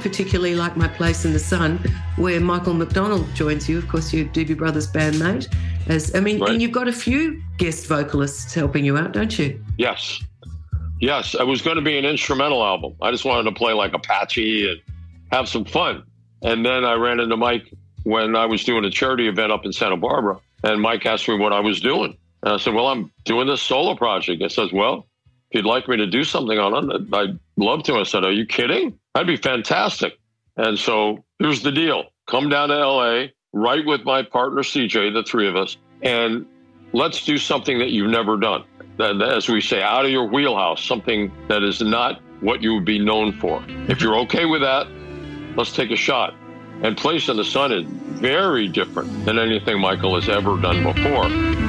particularly like My Place in the Sun, where Michael McDonald joins you. Of course, you're Doobie Brothers bandmate. Right. And you've got a few guest vocalists helping you out, don't you? Yes. It was going to be an instrumental album. I just wanted to play like Apache and have some fun. And then I ran into Mike when I was doing a charity event up in Santa Barbara. And Mike asked me what I was doing. And I said, well, I'm doing this solo project. He says, well, if you'd like me to do something on it, I'd love to. I said, are you kidding? That'd be fantastic. And so here's the deal. Come down to LA, write with my partner, CJ, the three of us, and let's do something that you've never done. As we say, out of your wheelhouse, something that is not what you would be known for. If you're okay with that, let's take a shot. And Place in the Sun is very different than anything Michael has ever done before.